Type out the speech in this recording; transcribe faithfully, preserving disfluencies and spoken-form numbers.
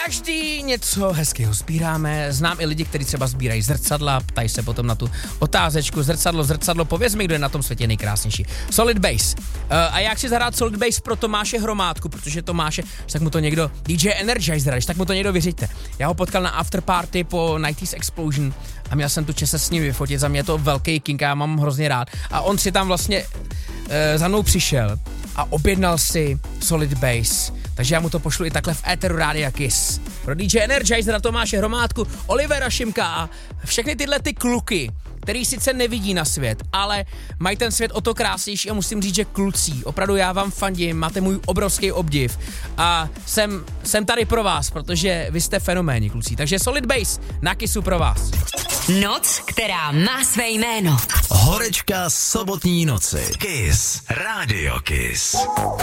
Každý něco hezkého sbíráme, znám i lidi, kteří třeba sbírají zrcadla, ptají se potom na tu otázečku, zrcadlo, zrcadlo, pověz mi, kdo je na tom světě nejkrásnější. Solid Bass. Uh, a já chci zahrát Solid Bass pro Tomáše Hromádku, protože Tomáše, tak mu to někdo, D J Energizer, když tak mu to někdo vyřiďte. Já ho potkal na afterparty po nineties Explosion a měl jsem tu čest se s ním vyfotit, za mě je to velký kink, já mám hrozně rád. A on si tam vlastně uh, za mnou přišel a objednal si Solid Bass. Takže já mu to pošlu i takhle v éteru Rádia Kiss. Pro D J Energizer, Tomáše Hromádku, Olivera Šimka a všechny tyhle ty kluky, který sice nevidí na svět, ale mají ten svět o to krásnější a musím říct, že kluci, opravdu já vám fandím, máte můj obrovský obdiv a jsem, jsem tady pro vás, protože vy jste fenoméni, kluci. Takže Solid Bass na Kissu pro vás. Noc, která má své jméno. Horečka sobotní noci. Kiss. Radio Kiss.